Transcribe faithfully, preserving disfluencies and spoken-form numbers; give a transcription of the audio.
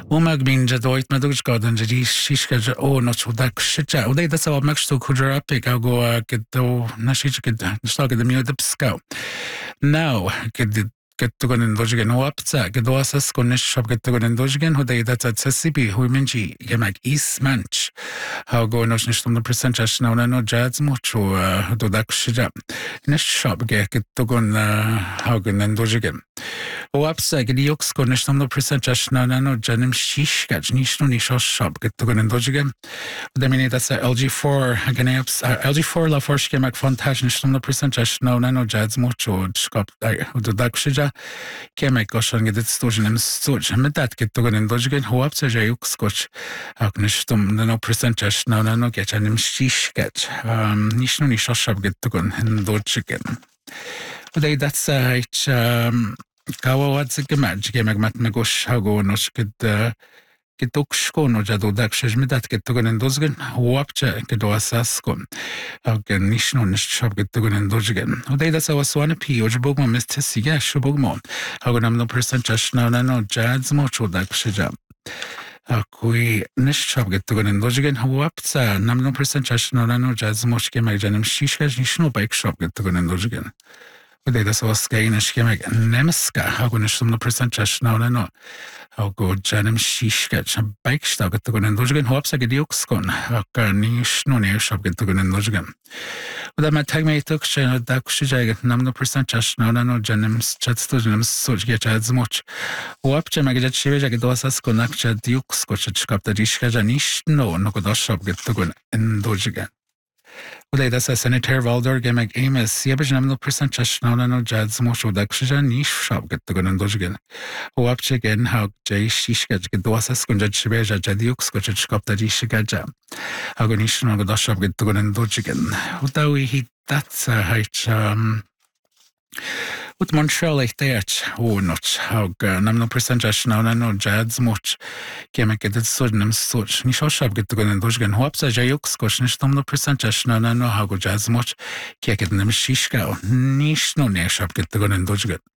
Umag min jadwait madugj gadan jadi shishka ja o no chudak shija. Uday da sa mag stu kudra pick go kedo na shija ked sta ked mi da pskau. Now ked ked tugon dojigen wapsa ked wasas konish shop ked tugon dojigen uday da ta tsasibi hu minji yemak is manch. How go no shnistum the percentage na no jads mucho dodak shija. Nish shop ge ked tugon how gen dojigen. Wapsa ked yoks konish tam the percentage na no janim shish gaj nish no nish shop ked tugon dojigen. Uday mini that's L G four ganeps L G four la forsh gemak fantash nish tam the percentage na no jads mucho shop dodak shija. Kemek goshan gedet stojen stoj. Med dat ked tugon dojigen wapsa ja yoks koch aknish tum no percentage na no get janim shish gaj. Um nish no nish shop ked tugon dojigen. Uday that's it um Kawa what's a gemaj gemak mat megosh hago nos ked ked okshko no jadu dak shejmedat ked tugon dozgen wapcha ked wasaskon hagen nish no nish shop ked tugon dozgen uday that's was one p ojbogmo mister siga shobogmo hago nam no percentage na no jads mo chodak shejam Akui nish shop ked tugon dozgen wapsa nam no percentage na no jads mo shkemak janim shishka nish no bike shop ked tugon dozgen Uday da was gainish kemek nemska hago nish no percentage na no hago janim shishka bike shop ked tugon dozgen wapsa ked yokskon hakka nish no ne shop ked tugon dozgen Uday ma tag me tuk chen da kushija nam no percentage na no janim chatsto janim soj ge chads moch wapcha magja chiveja ked wasas konak chad yoksko chkap da rishka janish no no kod shop ked tugon dozgen Uday da sa senator Valdor gemek Amos yebaj nam no percentage na no jads mo shodak shija nish shop ked tugon dozgen wapcha gen how jay shishka ked wasas konja chiveja jadi yoksko chkap da rishka ja hago nish no kod shop ked tugon dozgen Udawi hi that's a height um Ut Montreal ich tech o not how nam no percentage na no jads much kemek ked sodnem soj ni shop ked tugon dozgen hopsa jayoks kosh nish tam no percentage na no how jads much keked nem shishka nish no ne shop ked tugon dozgen